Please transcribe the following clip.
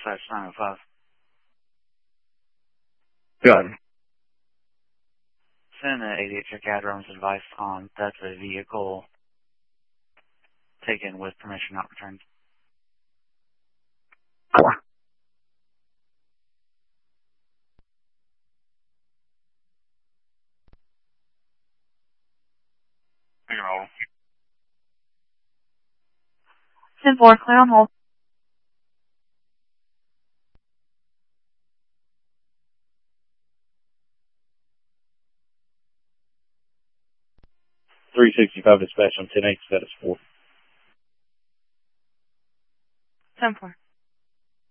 dispatch 905. Got it. Send an 88 check Adams advice on that's a vehicle taken with permission not returned. Four. You can hold. 10-4, clear on hold. .365 dispatch on 10-8 status 4. 10-4.